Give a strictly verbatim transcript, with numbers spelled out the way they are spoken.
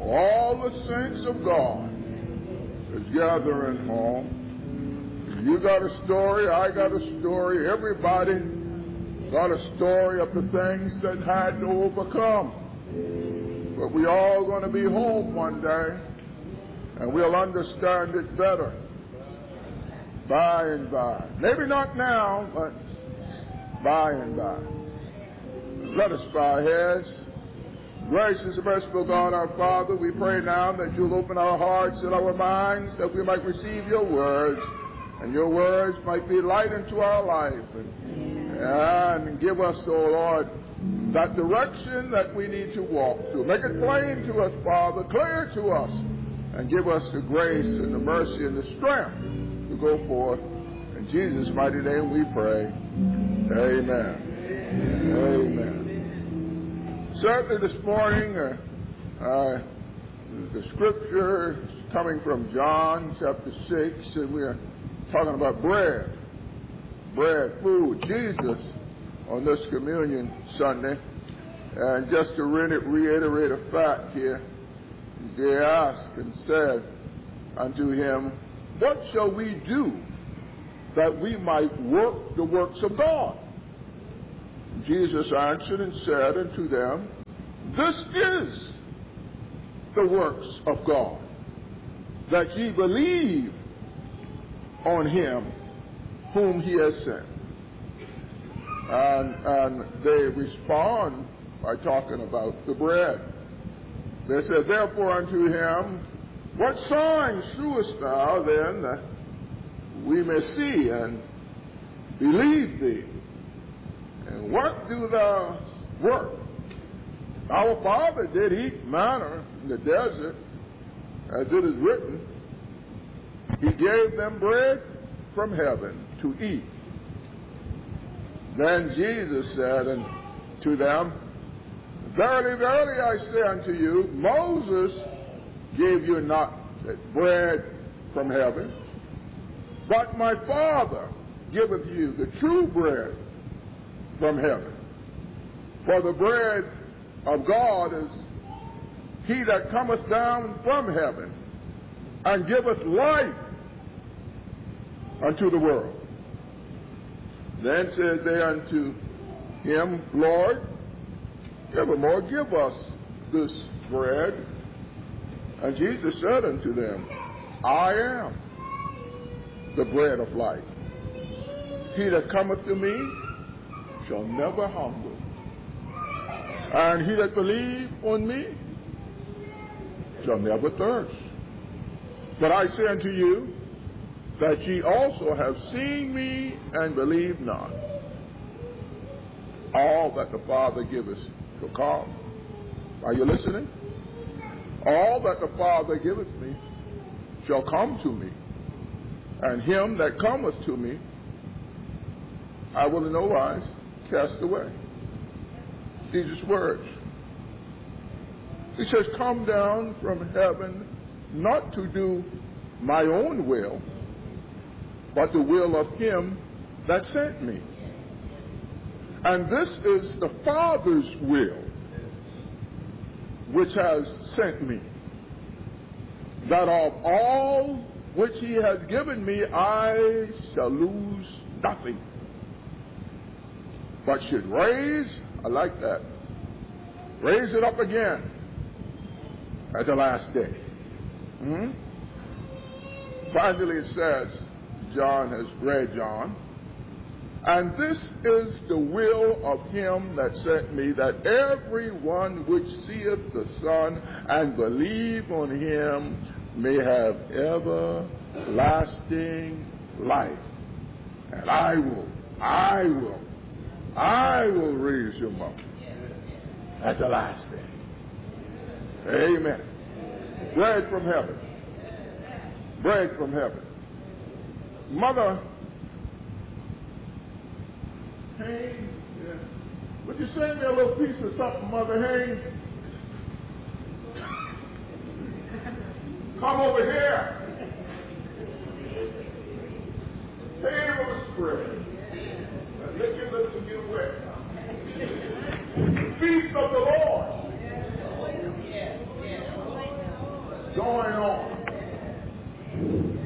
all the saints of God is gathering home. You got a story, I got a story, everybody got a story of the things that had to overcome. But we all going to be home one day, and we'll understand it better by and by. Maybe not now, but by and by. Let us bow our heads. Gracious and merciful God, our Father, we pray now that you'll open our hearts and our minds that we might receive your words, and your words might be light into our life, and, and give us, O oh Lord, that direction that we need to walk through. Make it plain to us, Father, clear to us, and give us the grace and the mercy and the strength to go forth. In Jesus' mighty name we pray. Amen. Amen. Certainly this morning, uh, uh, the scripture is coming from John chapter six, and we are talking about bread, bread, food, Jesus on this Communion Sunday. And just to re- reiterate a fact here, they asked and said unto him, what shall we do that we might work the works of God? Jesus answered and said unto them, this is the works of God, that ye believe on him whom he has sent. And, and they respond by talking about the bread. They said, therefore unto him, what signs shewest thou then that we may see and believe thee? And what do thou work? Our father did eat manna in the desert, as it is written. He gave them bread from heaven to eat. Then Jesus said unto them, verily, verily, I say unto you, Moses gave you not bread from heaven, but my Father giveth you the true bread from heaven. For the bread of God is he that cometh down from heaven and giveth life unto the world. Then said they unto him, Lord, evermore give us this bread. And Jesus said unto them, I am the bread of life. He that cometh to me shall never hunger, and he that believe on me shall never thirst. But I say unto you, that ye also have seen me and believe not. All that the Father giveth shall come. Are you listening? All that the Father giveth me shall come to me, and him that cometh to me I will in no wise cast away. Jesus' words. He says, come down from heaven not to do my own will, but the will of him that sent me. And this is the Father's will, which has sent me, that of all which he has given me I shall lose nothing, but should raise, I like that, raise it up again at the last day. Hmm? Finally it says, John has read John, and this is the will of him that sent me, that everyone which seeth the Son and believe on him may have everlasting life. And I will, I will, I will raise him up at the last day. Amen. Bread from heaven. Bread from heaven. Mother Haynes, yeah. Would you send me a little piece of something, Mother Haynes? Come over here. Table spread. And let your lips get wet. Feast of the Lord. going on.